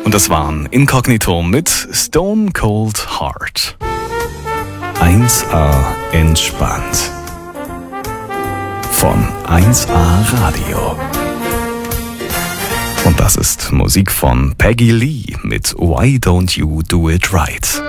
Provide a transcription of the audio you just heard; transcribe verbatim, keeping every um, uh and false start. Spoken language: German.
Und das waren Inkognito mit Stone Cold Heart. eins A entspannt. Von eins A Radio. Und das ist Musik von Peggy Lee mit Why Don't You Do It Right.